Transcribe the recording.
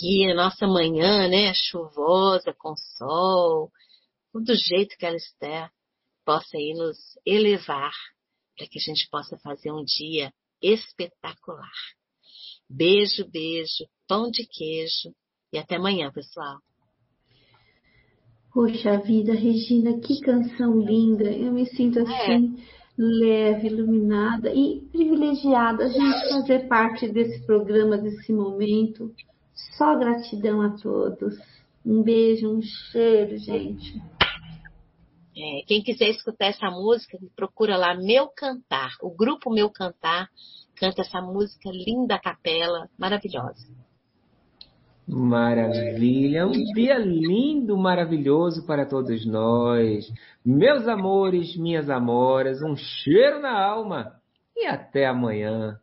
que a nossa manhã, né, chuvosa, com sol, do jeito que ela estiver, possa aí nos elevar para que a gente possa fazer um dia espetacular. Beijo, beijo, pão de queijo e até amanhã, pessoal. Poxa vida, Regina, que canção linda. Eu me sinto assim, leve, iluminada e privilegiada a gente fazer parte desse programa, desse momento. Só gratidão a todos. Um beijo, um cheiro, gente. Quem quiser escutar essa música, procura lá Meu Cantar. O grupo Meu Cantar canta essa música linda, a capela, maravilhosa. Maravilha, um dia lindo, maravilhoso para todos nós. Meus amores, minhas amoras, um cheiro na alma e até amanhã.